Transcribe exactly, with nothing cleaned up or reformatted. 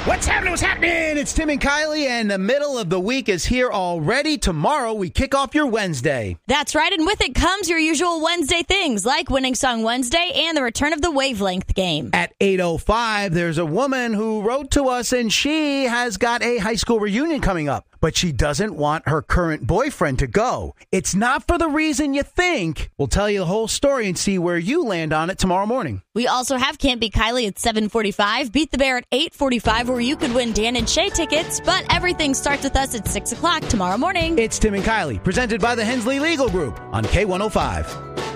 What's happening? What's happening? It's Tim and Kylie, and the middle of the week is here already. Tomorrow, we kick off your Wednesday. That's right, and with it comes your usual Wednesday things, like Winning Song Wednesday and the return of the Wavelength game. At eight oh five, there's a woman who wrote to us, and she has got a high school reunion coming up, but she doesn't want her current boyfriend to go. It's not for the reason you think. We'll tell you the whole story and see where you land on it tomorrow morning. We also have Can't Beat Kylie at seven forty-five, Beat the Bear at eight forty-five, where you could win Dan and Shay tickets, but everything starts with us at six o'clock tomorrow morning. It's Tim and Kylie, presented by the Hensley Legal Group on K one oh five.